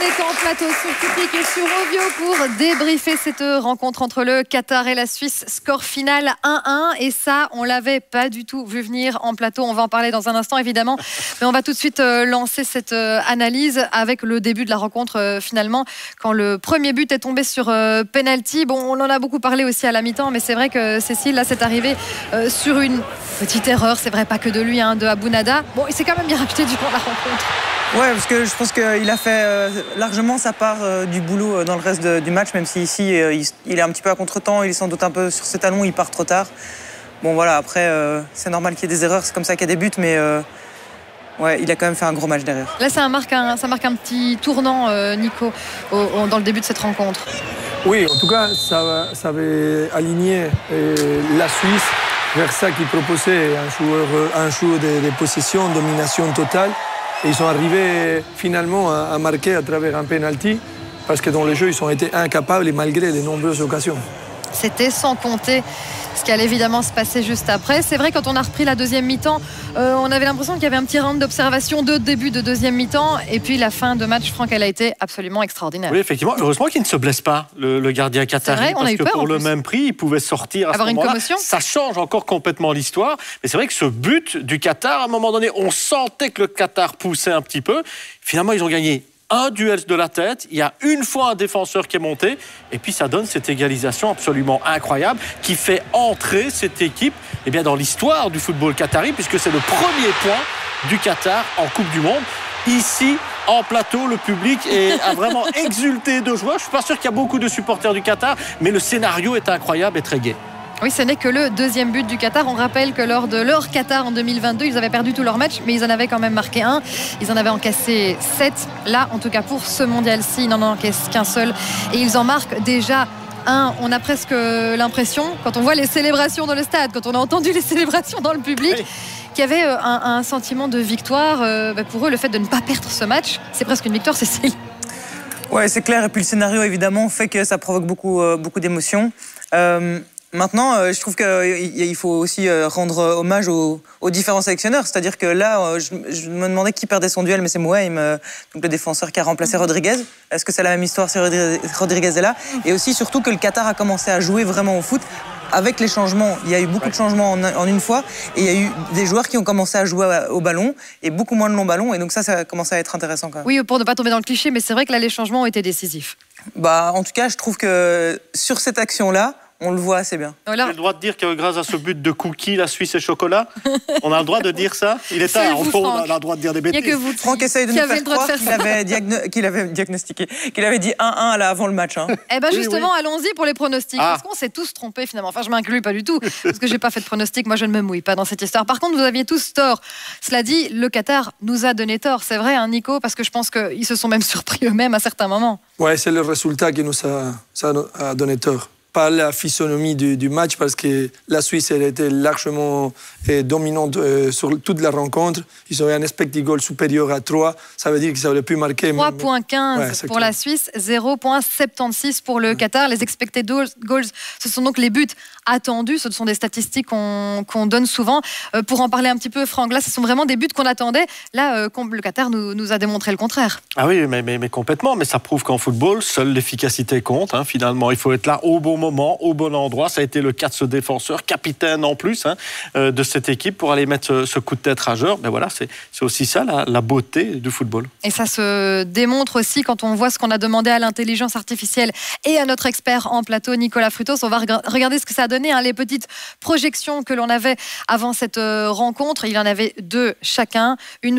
est en plateau sur Public et sur Ovio pour débriefer cette rencontre entre le Qatar et la Suisse. Score final 1-1 et ça, on l'avait pas du tout vu venir en plateau. On va en parler dans un instant évidemment, mais on va tout de suite lancer cette analyse avec le début de la rencontre finalement. Quand le premier but est tombé sur penalty, bon, on en a beaucoup parlé aussi à la mi-temps, mais c'est vrai que Cécile, là, c'est arrivé sur une petite erreur. C'est vrai, pas que de lui, hein, de Abounada. Bon, il s'est quand même bien racheté durant la rencontre. Ouais, parce que je pense qu'il a fait largement sa part du boulot dans le reste du match, même si ici il est un petit peu à contre-temps, il est sans doute un peu sur ses talons, il part trop tard. Bon voilà, après c'est normal qu'il y ait des erreurs, c'est comme ça qu'il y a des buts, mais ouais, il a quand même fait un gros match derrière. Là, ça marque un petit tournant, Nico, dans le début de cette rencontre. Oui, en tout cas, ça avait aligné la Suisse vers ça qui proposait un jeu de possession, domination totale. Et ils sont arrivés finalement à marquer à travers un penalty parce que dans le jeu, ils ont été incapables et malgré les nombreuses occasions. C'était sans compter ce qui allait évidemment se passer juste après. C'est vrai, quand on a repris la deuxième mi-temps, on avait l'impression qu'il y avait un petit round d'observation de début de deuxième mi-temps. Et puis la fin de match, Franck, elle a été absolument extraordinaire. Oui, effectivement. Heureusement qu'il ne se blesse pas, le gardien qatari. Parce que pour le même prix, il pouvait sortir à ce moment-là. Une commotion. Ça change encore complètement l'histoire. Mais c'est vrai que ce but du Qatar, à un moment donné, on sentait que le Qatar poussait un petit peu. Finalement, ils ont gagné un duel de la tête, il y a une fois un défenseur qui est monté, et puis ça donne cette égalisation absolument incroyable qui fait entrer cette équipe dans l'histoire du football qatari, puisque c'est le premier point du Qatar en Coupe du Monde. Ici, en plateau, le public a vraiment exulté de joie. Je ne suis pas sûr qu'il y a beaucoup de supporters du Qatar, mais le scénario est incroyable et très gai. Oui, ce n'est que le deuxième but du Qatar. On rappelle que lors de leur Qatar en 2022, ils avaient perdu tous leurs matchs, mais ils en avaient quand même marqué un. Ils en avaient encaissé 7. Là, en tout cas pour ce mondial-ci, ils n'en encaissent qu'un seul. Et ils en marquent déjà un. On a presque l'impression, quand on voit les célébrations dans le stade, quand on a entendu les célébrations dans le public, qu'il y avait un sentiment de victoire. Pour eux, le fait de ne pas perdre ce match, c'est presque une victoire, Cécile. Ouais, c'est clair. Et puis le scénario, évidemment, fait que ça provoque beaucoup d'émotions. Maintenant, je trouve qu'il faut aussi rendre hommage aux différents sélectionneurs. C'est-à-dire que là, je me demandais qui perdait son duel, mais c'est Mouaim, donc le défenseur qui a remplacé Rodriguez. Est-ce que c'est la même histoire si Rodriguez est là? Et aussi, surtout, que le Qatar a commencé à jouer vraiment au foot. Avec les changements, il y a eu beaucoup de changements en une fois. Et il y a eu des joueurs qui ont commencé à jouer au ballon et beaucoup moins de long ballon. Et donc ça a commencé à être intéressant quand même. Oui, pour ne pas tomber dans le cliché, mais c'est vrai que là, les changements ont été décisifs. En tout cas, je trouve que sur cette action-là, on le voit assez bien. Voilà. J'ai le droit de dire que grâce à ce but de Cookie, la Suisse et chocolat, on a le droit de dire ça. Il est tard, on a le droit de dire des bêtises. Il y a que vous, Franck essaye de nous faire croire qu'il avait diagnostiqué, qu'il avait dit 1-1 avant le match. Hein. Eh bien justement, allons-y pour les pronostics. Parce qu'on s'est tous trompés finalement. Enfin, je m'inclus pas du tout, parce que j'ai pas fait de pronostic. Moi, je ne me mouille pas dans cette histoire. Par contre, vous aviez tous tort. Cela dit, le Qatar nous a donné tort. C'est vrai, hein, Nico, parce que je pense qu'ils se sont même surpris eux-mêmes à certains moments. Ouais, c'est le résultat qui nous a donné tort. Pas la physionomie du match, parce que la Suisse elle était largement dominante sur toute la rencontre. Ils avaient un expected goal supérieur à 3. Ça veut dire qu'ils auraient pu marquer... 3,15 pour la Suisse, 0,76 pour le Qatar. Les expected goals, ce sont donc les buts attendus. Ce sont des statistiques qu'on donne souvent. Pour en parler un petit peu, Franck, là, ce sont vraiment des buts qu'on attendait. Là, le Qatar nous a démontré le contraire. Ah oui, mais complètement. Mais ça prouve qu'en football, seule l'efficacité compte. Hein, finalement, il faut être là au bon moment, au bon endroit. Ça a été le cas de ce défenseur, capitaine en plus de cette équipe, pour aller mettre ce coup de tête rageur. Ben voilà, c'est aussi ça la beauté du football. Et ça se démontre aussi quand on voit ce qu'on a demandé à l'intelligence artificielle et à notre expert en plateau, Nicolas Frutos. On va regarder ce que ça a donné, les petites projections que l'on avait avant cette rencontre. Il y en avait 2 chacun, 2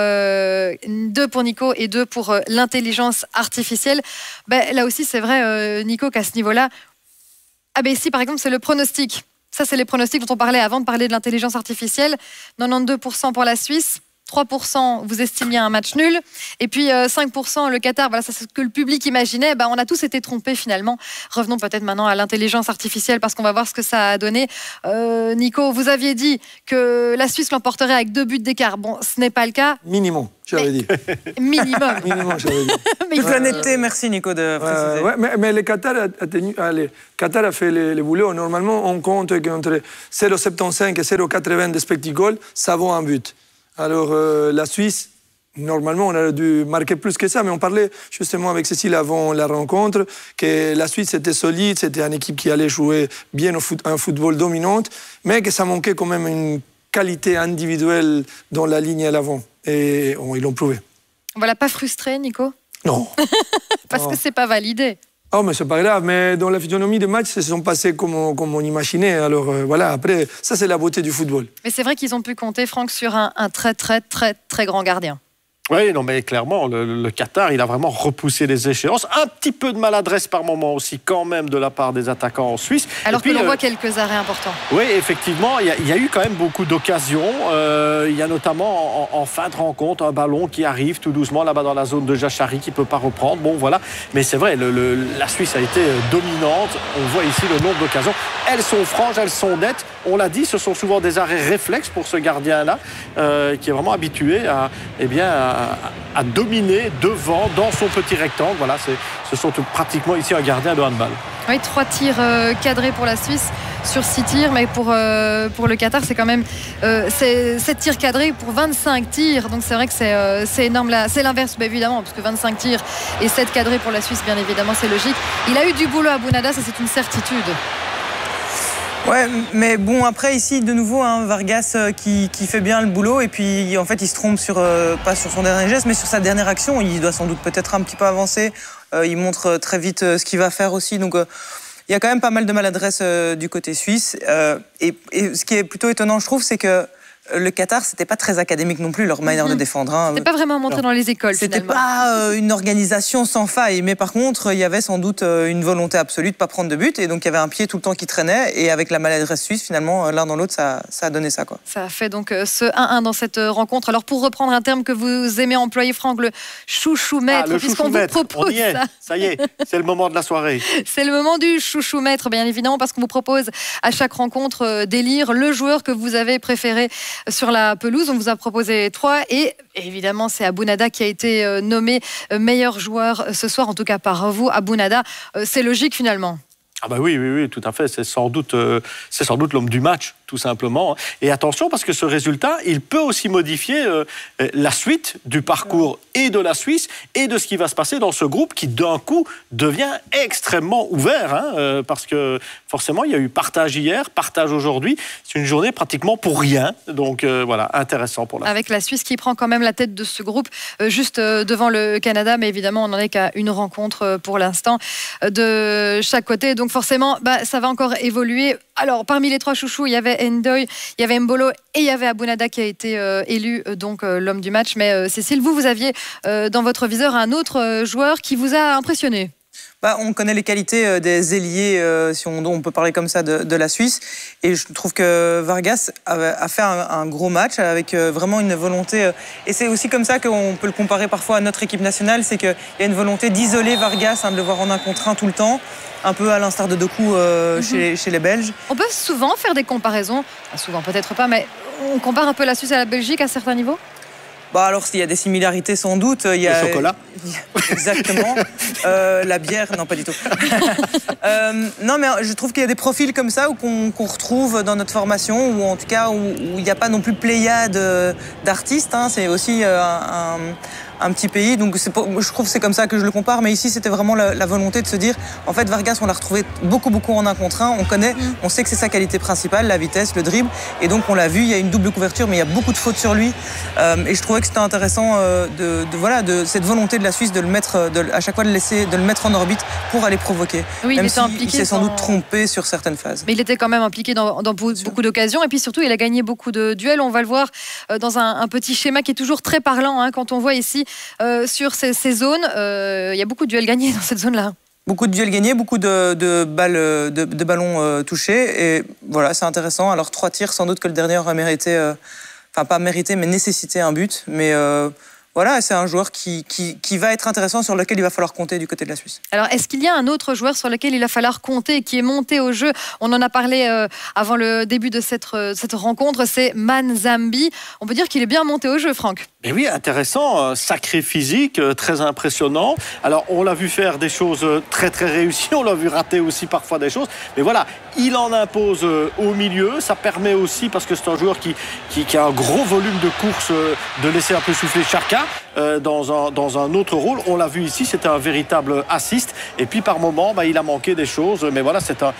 pour Nico et 2 pour l'intelligence artificielle. Là aussi, c'est vrai, Nico, qu'à ce niveau-là, ici, par exemple, c'est le pronostic. Ça, c'est les pronostics dont on parlait avant de parler de l'intelligence artificielle. 92% pour la Suisse, 3% vous estimiez un match nul, et puis 5% le Qatar. Voilà, ça, c'est ce que le public imaginait. On a tous été trompés finalement. Revenons peut-être maintenant à l'intelligence artificielle, parce qu'on va voir ce que ça a donné. Nico, vous aviez dit que la Suisse l'emporterait avec 2 buts d'écart. Bon, ce n'est pas le cas. Minimum, j'avais dit. Minimum. Minimum, j'avais dit. Toute l'honnêteté, merci Nico de préciser. Mais le Qatar Qatar a fait le boulot. Normalement, on compte qu'entre 0,75 et 0,80 d'expected goal, ça vaut un but. Alors, la Suisse Normalement, on a dû marquer plus que ça, mais on parlait justement avec Cécile avant la rencontre que la Suisse était solide, c'était une équipe qui allait jouer bien un football dominant, mais que ça manquait quand même une qualité individuelle dans la ligne à l'avant. Et ils l'ont prouvé. Voilà, pas frustré, Nico? Non. Parce que c'est pas validé. Oh, mais c'est pas grave, mais dans la physionomie des matchs, ils se sont passés comme on imaginait. Alors voilà, après, ça c'est la beauté du football. Mais c'est vrai qu'ils ont pu compter, Franck, sur un très grand gardien. Oui, non, mais clairement, le Qatar, il a vraiment repoussé les échéances. Un petit peu de maladresse par moment aussi, quand même, de la part des attaquants en Suisse. Alors que l'on voit quelques arrêts importants. Oui, effectivement, il y a eu quand même beaucoup d'occasions. Il y a notamment, en fin de rencontre, un ballon qui arrive tout doucement là-bas dans la zone de Jachari, qui ne peut pas reprendre. Bon, voilà. Mais c'est vrai, la Suisse a été dominante. On voit ici le nombre d'occasions. Elles sont franches, elles sont nettes. On l'a dit, ce sont souvent des arrêts réflexes pour ce gardien-là, qui est vraiment habitué à dominer devant, dans son petit rectangle. Voilà, ce sont pratiquement ici un gardien de handball. Oui, 3 tirs cadrés pour la Suisse sur 6 tirs, mais pour le Qatar, c'est quand même 7 tirs cadrés pour 25 tirs. Donc c'est vrai que c'est énorme. C'est l'inverse, évidemment, parce que 25 tirs et 7 cadrés pour la Suisse, bien évidemment, c'est logique. Il a eu du boulot à Bounada, ça c'est une certitude. Ouais, mais bon, après ici de nouveau Vargas qui fait bien le boulot et puis en fait il se trompe pas sur son dernier geste mais sur sa dernière action. Il doit sans doute peut-être un petit peu avancer. Il montre très vite ce qu'il va faire aussi. Donc il y a quand même pas mal de maladresse du côté suisse. Et ce qui est plutôt étonnant, je trouve, c'est que le Qatar, c'était pas très académique non plus, leur manière de défendre. C'était pas vraiment montré dans les écoles, c'était pas une organisation sans faille, mais par contre, il y avait sans doute une volonté absolue de pas prendre de but, et donc il y avait un pied tout le temps qui traînait, et avec la maladresse suisse, finalement, l'un dans l'autre, ça a donné ça, quoi. Ça a fait donc ce 1-1 dans cette rencontre. Alors, pour reprendre un terme que vous aimez employer, Franck, le chouchou-maître, puisqu'on vous propose ça y est, c'est le moment de la soirée. C'est le moment du chouchou-maître, bien évidemment, parce qu'on vous propose à chaque rencontre d'élire le joueur que vous avez préféré sur la pelouse. On vous a proposé 3 et évidemment c'est Abounada qui a été nommé meilleur joueur ce soir, en tout cas par vous. Abounada, c'est logique finalement. Ah bah oui, tout à fait. C'est sans doute l'homme du match, tout simplement. Et attention, parce que ce résultat, il peut aussi modifier la suite du parcours et de la Suisse et de ce qui va se passer dans ce groupe qui, d'un coup, devient extrêmement ouvert. Parce que, forcément, il y a eu partage hier, partage aujourd'hui. C'est une journée pratiquement pour rien. Donc, voilà, intéressant pour la Suisse. Avec la Suisse qui prend quand même la tête de ce groupe, juste devant le Canada. Mais évidemment, on n'en est qu'à une rencontre pour l'instant de chaque côté. Donc, forcément, ça va encore évoluer. Alors, parmi les 3 chouchous, il y avait Ndoye, il y avait Mbolo et il y avait Abounada qui a été élu donc l'homme du match. Mais Cécile, vous aviez dans votre viseur un autre joueur qui vous a impressionné. On connaît les qualités des ailiers, si on peut parler comme ça, de la Suisse. Et je trouve que Vargas a fait un gros match avec vraiment une volonté. Et c'est aussi comme ça qu'on peut le comparer parfois à notre équipe nationale. C'est qu'il y a une volonté d'isoler Vargas, de le voir en 1 contre 1 tout le temps. Un peu à l'instar de Doku chez les Belges. On peut souvent faire des comparaisons. Souvent, peut-être pas, mais on compare un peu la Suisse à la Belgique à certains niveaux. Alors, il y a des similarités sans doute. Il y a le chocolat. Exactement. La bière, non, pas du tout. Non, mais je trouve qu'il y a des profils comme ça qu'on retrouve dans notre formation, ou en tout cas où il n'y a pas non plus pléiade d'artistes. C'est aussi un petit pays, donc je trouve que c'est comme ça que je le compare, mais ici c'était vraiment la volonté de se dire, en fait Vargas on l'a retrouvé beaucoup en 1 contre 1, on sait que c'est sa qualité principale, la vitesse, le dribble, et donc on l'a vu, il y a une double couverture, mais il y a beaucoup de fautes sur lui, et je trouvais que c'était intéressant de cette volonté de la Suisse de le mettre, à chaque fois de le mettre en orbite pour aller provoquer, oui, même s'il s'est sans doute trompé sur certaines phases. Mais il était quand même impliqué dans beaucoup d'occasions, et puis surtout il a gagné beaucoup de duels, on va le voir dans un petit schéma qui est toujours très parlant, quand on voit ici sur ces zones, il y a beaucoup de duels gagnés dans cette zone-là. Beaucoup de duels gagnés, beaucoup de ballons touchés. Et voilà, c'est intéressant. Alors 3 tirs, sans doute que le dernier aurait mérité, pas mérité, mais nécessité un but. Mais voilà, c'est un joueur qui va être intéressant, sur lequel il va falloir compter du côté de la Suisse. Alors, est-ce qu'il y a un autre joueur sur lequel il va falloir compter, qui est monté au jeu? On en a parlé avant le début de cette rencontre, c'est Manzambi. On peut dire qu'il est bien monté au jeu, Franck. Mais oui, intéressant, sacré physique, très impressionnant. Alors, on l'a vu faire des choses très réussies, on l'a vu rater aussi parfois des choses. Mais voilà, il en impose au milieu. Ça permet aussi, parce que c'est un joueur qui a un gros volume de course, de laisser un peu souffler chacun. dans un autre rôle. On l'a vu ici, c'était un véritable assist. Et puis par moment, il a manqué des choses. Mais voilà, c'est un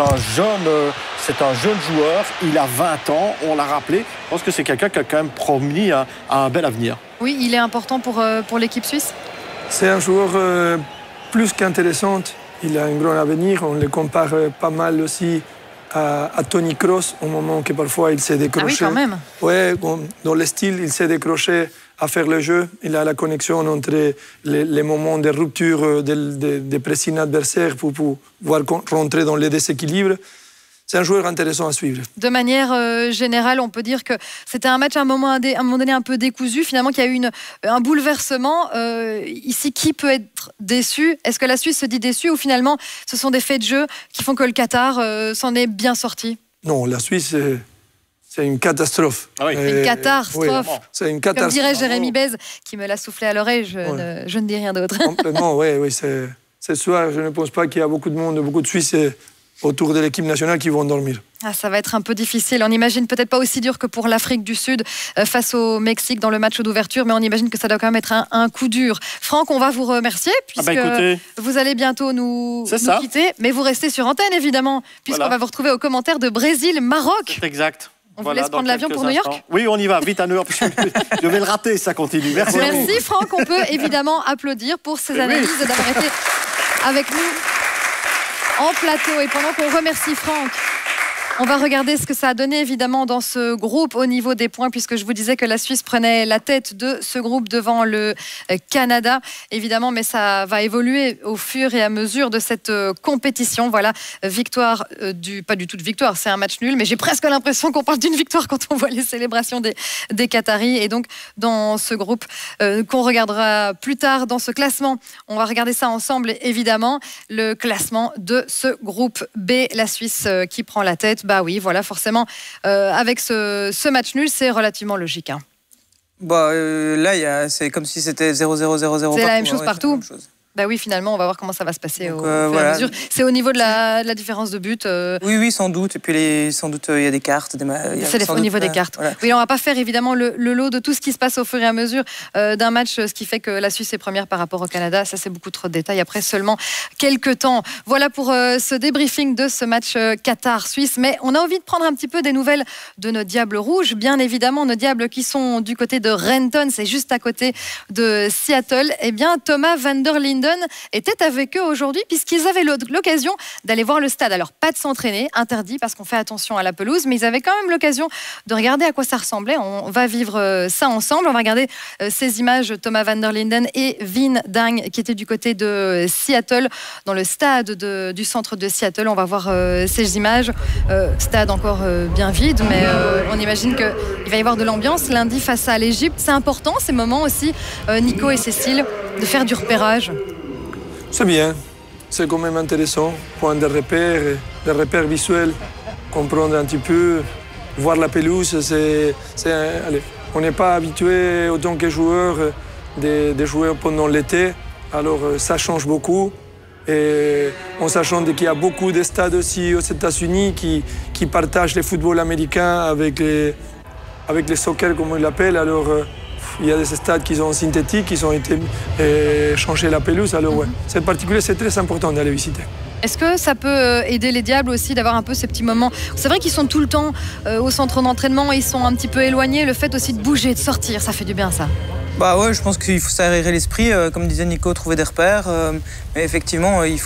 jeune joueur. Il a 20 ans, on l'a rappelé. Je pense que c'est quelqu'un qui a quand même promis un bel avenir. Oui, il est important pour l'équipe suisse. C'est un joueur plus qu'intéressant. Il a un grand avenir. On le compare pas mal aussi à Toni Kroos, au moment que parfois il s'est décroché. Ah oui, quand même. Ouais, dans le style, il s'est décroché à faire le jeu. Il a la connexion entre les moments de rupture des pressings adversaires pour pouvoir rentrer dans les déséquilibres. C'est un joueur intéressant à suivre. De manière générale, on peut dire que c'était un match à un moment donné un peu décousu. Finalement, qu'il y a eu un bouleversement. Ici, qui peut être déçu? Est-ce que la Suisse se dit déçue ou finalement, ce sont des faits de jeu qui font que le Qatar s'en est bien sorti? Non, la Suisse, c'est une catastrophe. Ah oui. Une catastrophe. Oui, c'est une catastrophe. Comme dirait Jérémy Bez, qui me l'a soufflé à l'oreille, je ne dis rien d'autre. Complètement, oui. Ce soir, je ne pense pas qu'il y a beaucoup de monde, beaucoup de Suisses autour de l'équipe nationale qui vont dormir. Ça va être un peu difficile. On imagine peut-être pas aussi dur que pour l'Afrique du Sud face au Mexique dans le match d'ouverture, mais on imagine que ça doit quand même être un coup dur. Franck, on va vous remercier puisque vous allez bientôt nous quitter, mais vous restez sur antenne évidemment, puisqu'on va vous retrouver aux commentaires de Brésil-Maroc. Exact. On vous laisse prendre l'avion pour New York? Oui, on y va, vite à New York. Je vais le rater, ça continue. Merci. Merci Franck, on peut évidemment applaudir pour ces analyses et d'avoir été avec nous en plateau. Et pendant qu'on remercie Franck, on va regarder ce que ça a donné évidemment dans ce groupe au niveau des points, puisque je vous disais que la Suisse prenait la tête de ce groupe devant le Canada, évidemment, mais ça va évoluer au fur et à mesure de cette compétition. Voilà, victoire pas du tout de victoire, c'est un match nul, mais j'ai presque l'impression qu'on parle d'une victoire quand on voit les célébrations des Qataris. Et donc dans ce groupe qu'on regardera plus tard dans ce classement, on va regarder ça ensemble évidemment, le classement de ce groupe B, la Suisse qui prend la tête. Bah oui, voilà, forcément, avec ce match nul, c'est relativement logique. Hein. Là, c'est comme si c'était 0-0-0-0. C'est la même chose partout. Bah oui, finalement, on va voir comment ça va se passer au fur et à mesure. C'est au niveau de la différence de but. Oui, sans doute. Et puis, sans doute, il y a des cartes. C'est au niveau des cartes. Voilà. Oui, on va pas faire évidemment le lot de tout ce qui se passe au fur et à mesure d'un match, ce qui fait que la Suisse est première par rapport au Canada. Ça, c'est beaucoup trop de détails après seulement quelques temps. Voilà pour ce débriefing de ce match Qatar-Suisse. Mais on a envie de prendre un petit peu des nouvelles de nos Diables Rouges. Bien évidemment, nos Diables qui sont du côté de Renton, c'est juste à côté de Seattle. Eh bien, Thomas van der Linden était avec eux aujourd'hui puisqu'ils avaient l'occasion d'aller voir le stade. Alors, pas de s'entraîner, interdit parce qu'on fait attention à la pelouse, mais ils avaient quand même l'occasion de regarder à quoi ça ressemblait. On va vivre ça ensemble. On va regarder ces images, Thomas van der Linden et Vin Dang qui étaient du côté de Seattle, dans le stade du centre de Seattle. On va voir ces images. Stade encore bien vide, mais on imagine qu'il va y avoir de l'ambiance lundi face à l'Égypte. C'est important ces moments aussi, Nico et Cécile, de faire du repérage. C'est bien, c'est quand même intéressant, point de repère, des repères visuels, comprendre un petit peu, voir la pelouse. Allez, on n'est pas habitué autant que joueurs de jouer pendant l'été, alors ça change beaucoup. Et en sachant qu'il y a beaucoup de stades aussi aux États-Unis qui partagent le football américain avec les soccer, comme on l'appelle. Alors, il y a des stades qui sont synthétiques, qui ont été changés la pelouse. Alors, c'est particulier, c'est très important d'aller visiter. Est-ce que ça peut aider les Diables aussi d'avoir un peu ces petits moments? C'est vrai qu'ils sont tout le temps au centre d'entraînement, ils sont un petit peu éloignés. Le fait aussi de bouger, de sortir, ça fait du bien, ça. Bah ouais, je pense qu'il faut s'aérer l'esprit, comme disait Nico, trouver des repères. Mais effectivement, il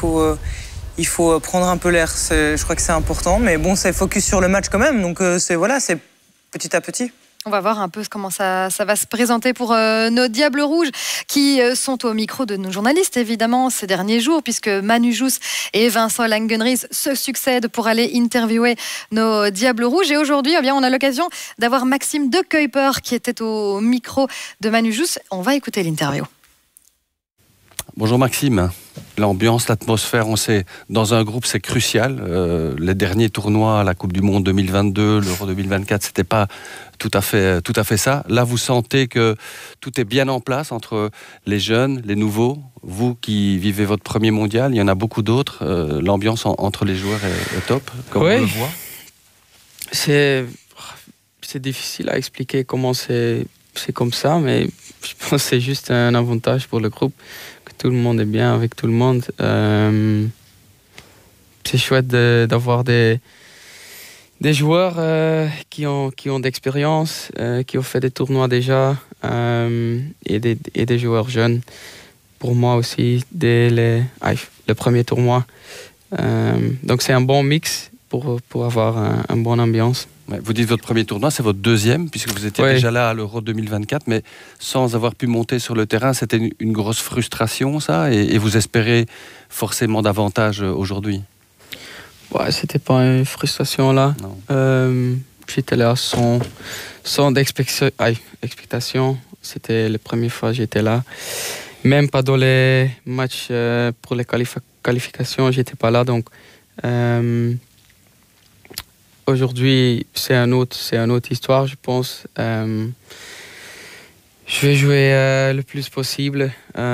faut prendre un peu l'air. Je crois que c'est important. Mais bon, c'est focus sur le match quand même. Donc c'est petit à petit. On va voir un peu comment ça va se présenter pour nos Diables Rouges qui sont au micro de nos journalistes, évidemment, ces derniers jours, puisque Manu Jousse et Vincent Langenries se succèdent pour aller interviewer nos Diables Rouges. Et aujourd'hui, eh bien, on a l'occasion d'avoir Maxime de Kuyper qui était au micro de Manu Jousse. On va écouter l'interview. Bonjour Maxime. L'ambiance, l'atmosphère, on sait, dans un groupe, c'est crucial. Les derniers tournois, la Coupe du Monde 2022, l'Euro 2024, c'était pas tout à fait ça. Là, vous sentez que tout est bien en place entre les jeunes, les nouveaux, vous qui vivez votre premier mondial, il y en a beaucoup d'autres. L'ambiance entre les joueurs est top, comme on le voit. C'est difficile à expliquer comment c'est c'est comme ça, mais je pense que c'est juste un avantage pour le groupe, que tout le monde est bien avec tout le monde. C'est chouette d'avoir des joueurs qui ont d'expérience, qui ont fait des tournois déjà, et des joueurs jeunes. Pour moi aussi, dès le premier tournoi. Donc c'est un bon mix pour avoir une bonne ambiance. Ouais, vous dites votre premier tournoi, c'est votre deuxième, puisque vous étiez déjà là à l'Euro 2024, mais sans avoir pu monter sur le terrain, c'était une grosse frustration, ça, et vous espérez forcément davantage aujourd'hui? Ouais, c'était pas une frustration là. J'étais là sans expectation. C'était la première fois que j'étais là. Même pas dans les matchs pour les qualifications, j'étais pas là. Donc aujourd'hui, c'est une autre histoire, je pense. Je vais jouer le plus possible.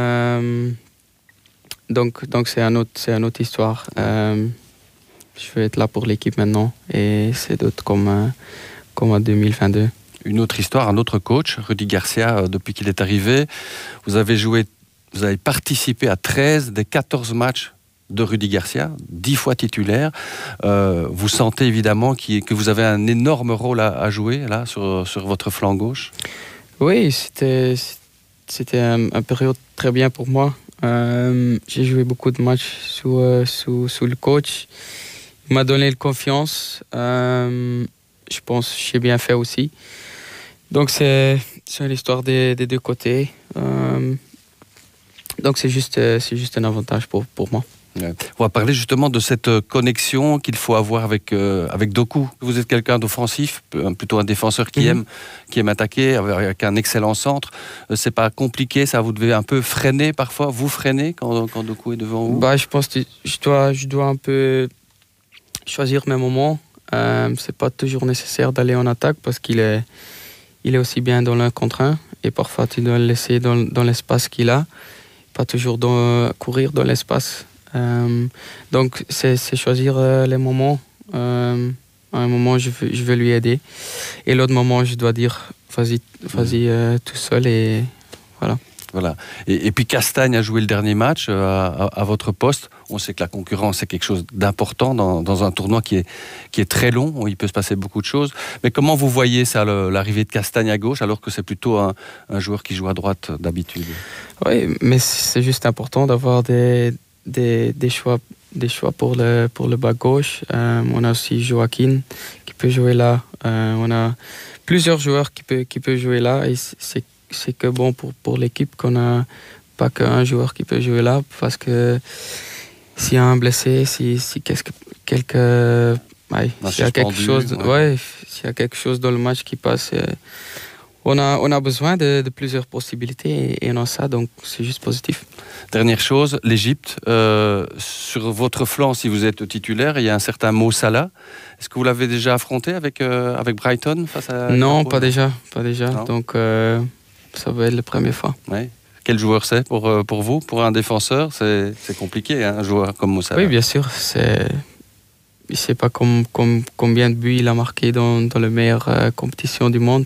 Donc c'est une autre histoire. Je vais être là pour l'équipe maintenant et c'est d'autres comme en 2022. Une autre histoire, un autre coach, Rudy Garcia, depuis qu'il est arrivé. Vous avez participé à 13 des 14 matchs de Rudy Garcia, 10 fois titulaire. Vous sentez évidemment que vous avez un énorme rôle à jouer là, sur votre flanc gauche? Oui, c'était une période très bien pour moi. J'ai joué beaucoup de matchs sous le coach. Il m'a donné la confiance. Je pense que j'ai bien fait aussi. Donc c'est une histoire des deux côtés. Donc c'est juste un avantage pour moi. On va parler justement de cette connexion qu'il faut avoir avec Doku. Vous êtes quelqu'un d'offensif, plutôt un défenseur qui aime attaquer, avec un excellent centre. C'est pas compliqué, ça, vous devez un peu freiner parfois, vous freiner quand Doku est devant vous? Je pense que je dois un peu choisir mes moments. C'est pas toujours nécessaire d'aller en attaque parce qu'il est aussi bien dans le contre 1 et parfois tu dois le laisser dans l'espace qu'il a, pas toujours courir dans l'espace. Donc c'est choisir les moments. À un moment je vais lui aider et l'autre moment je dois dire vas-y tout seul et voilà. Voilà. Et puis Castagne a joué le dernier match à votre poste. On sait que la concurrence est quelque chose d'important dans un tournoi qui est très long, où il peut se passer beaucoup de choses. Mais comment vous voyez ça, l'arrivée de Castagne à gauche, alors que c'est plutôt un joueur qui joue à droite d'habitude? Oui, mais c'est juste important d'avoir des choix pour le bas gauche. On a aussi Joaquin qui peut jouer là. On a plusieurs joueurs qui peuvent jouer là et c'est que bon pour l'équipe qu'on n'a pas qu'un joueur qui peut jouer là, parce que s'il y a un blessé, s'il y a quelque chose dans le match qui passe, on a besoin de plusieurs possibilités et on a ça, donc c'est juste positif. Dernière chose, l'Égypte. Sur votre flanc, si vous êtes titulaire, il y a un certain Mo Salah. Est-ce que vous l'avez déjà affronté avec Brighton face à... Non, pas déjà. Non. Donc ça va être la première fois. Ouais. Quel joueur c'est pour vous? Pour un défenseur, c'est compliqué, hein, un joueur comme Mo Salah. Oui, bien sûr. Je ne sais pas combien de buts il a marqué dans les meilleures compétitions du monde.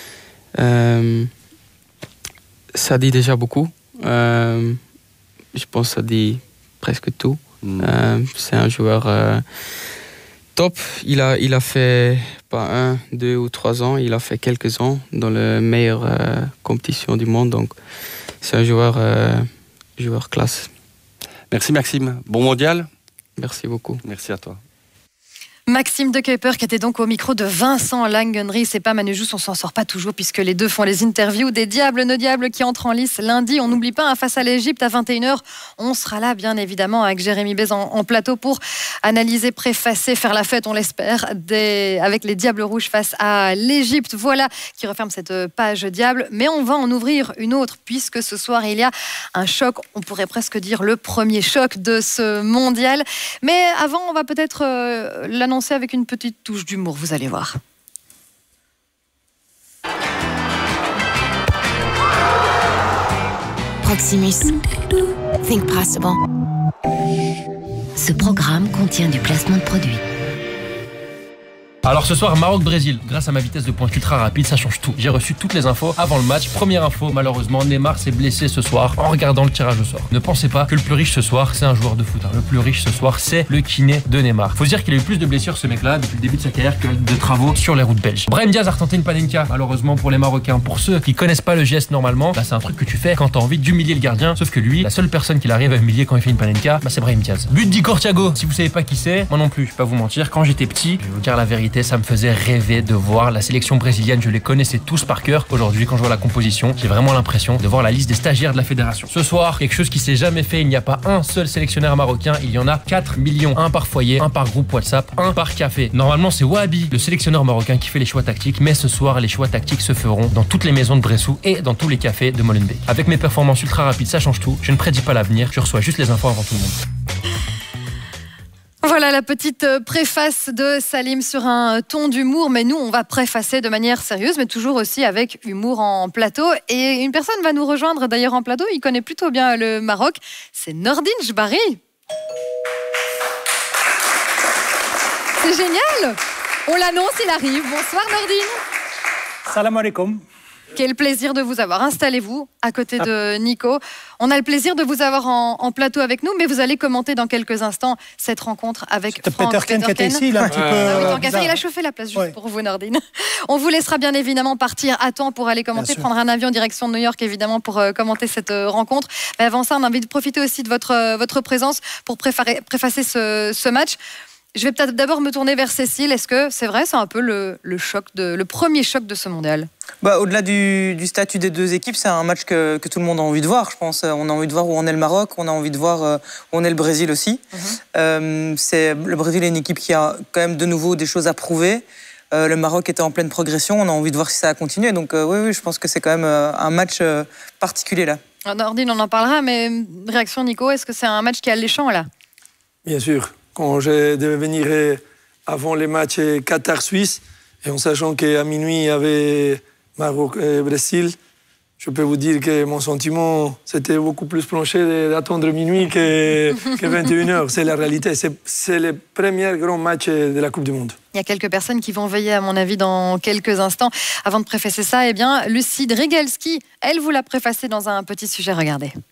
Ça dit déjà beaucoup. Je pense que ça dit presque tout. C'est un joueur top. Il a fait pas 1, 2 ou 3 ans, il a fait quelques ans dans les meilleures compétitions du monde. Donc c'est un joueur classe. Merci Maxime. Bon mondial. Merci beaucoup. Merci à toi. Maxime De Kuyper qui était donc au micro de Vincent Langenry. C'est pas Manu Jousse, on s'en sort pas toujours puisque les deux font les interviews des Diables, nos Diables qui entrent en lice lundi. On n'oublie pas, face à l'Égypte à 21h, on sera là bien évidemment avec Jérémy Bez en plateau pour analyser, préfacer, faire la fête, on l'espère, avec les Diables Rouges face à l'Égypte. Voilà qui referme cette page Diable. Mais on va en ouvrir une autre puisque ce soir il y a un choc, on pourrait presque dire le premier choc de ce mondial. Mais avant, on va peut-être l'annoncer avec une petite touche d'humour, vous allez voir. Proximus. Think possible. Ce programme contient du placement de produits. Alors ce soir, Maroc-Brésil. Grâce à ma vitesse de pointe ultra rapide, ça change tout. J'ai reçu toutes les infos avant le match. Première info, malheureusement, Neymar s'est blessé ce soir en regardant le tirage au sort. Ne pensez pas que le plus riche ce soir, c'est un joueur de foot. Le plus riche ce soir, c'est le kiné de Neymar. Faut se dire qu'il a eu plus de blessures, ce mec-là, depuis le début de sa carrière que de travaux sur les routes belges. Brahim Diaz a retenté une panenka, malheureusement pour les Marocains. Pour ceux qui connaissent pas le geste normalement, c'est un truc que tu fais quand t'as envie d'humilier le gardien. Sauf que lui, la seule personne qu'il arrive à humilier quand il fait une panenka, c'est Brahim Diaz. But d'Igor Thiago. Si vous savez pas qui c'est, moi non plus, je vais pas vous mentir. Quand j'étais petit, je vais vous dire la vérité, ça me faisait rêver de voir la sélection brésilienne. Je les connaissais tous par cœur. Aujourd'hui, quand je vois la composition, j'ai vraiment l'impression de voir la liste des stagiaires de la fédération. Ce soir, quelque chose qui s'est jamais fait. Il n'y a pas un seul sélectionneur marocain. Il y en a 4 millions. Un par foyer, un par groupe WhatsApp, un par café. Normalement, c'est Wahabi, le sélectionneur marocain, qui fait les choix tactiques. Mais ce soir, les choix tactiques se feront dans toutes les maisons de Bressou et dans tous les cafés de Molenbeek. Avec mes performances ultra rapides, ça change tout. Je ne prédis pas l'avenir. Je reçois juste les infos avant tout le monde. Voilà la petite préface de Salim sur un ton d'humour, mais nous on va préfacer de manière sérieuse, mais toujours aussi avec humour en plateau. Et une personne va nous rejoindre d'ailleurs en plateau, il connaît plutôt bien le Maroc, c'est Nordine Jbari. C'est génial, on l'annonce, il arrive. Bonsoir Nordine. Salam alaikum. Quel plaisir de vous avoir. Installez-vous à côté de Nico. On a le plaisir de vous avoir en plateau avec nous, mais vous allez commenter dans quelques instants cette rencontre avec Franck Peterken. Qui était ici, là, un petit peu. Ah oui, il a chauffé la place juste pour vous, Nordine. On vous laissera bien évidemment partir à temps pour aller commenter, prendre un avion en direction de New York, évidemment, pour commenter cette rencontre. Mais avant ça, on a envie de profiter aussi de votre présence pour préfacer ce match. Je vais peut-être d'abord me tourner vers Cécile. Est-ce que c'est vrai, c'est un peu le premier choc de ce mondial? Au-delà du statut des deux équipes, c'est un match que tout le monde a envie de voir, je pense. On a envie de voir où en est le Maroc, on a envie de voir où en est le Brésil aussi. Le Brésil est une équipe qui a quand même de nouveau des choses à prouver. Le Maroc était en pleine progression, on a envie de voir si ça a continué. Donc oui, je pense que c'est quand même un match particulier là. Nordine, on en parlera, mais réaction Nico, est-ce que c'est un match qui est alléchant là? Bien sûr. Quand je devais venir avant les matchs Qatar-Suisse, et en sachant qu'à minuit, il y avait Maroc et Brésil, je peux vous dire que mon sentiment, c'était beaucoup plus planché d'attendre minuit que 21h. C'est la réalité. C'est le premier grand match de la Coupe du Monde. Il y a quelques personnes qui vont veiller, à mon avis, dans quelques instants. Avant de préfacer ça, Lucie Drigelski, elle vous l'a préfacé dans un petit sujet. Regardez.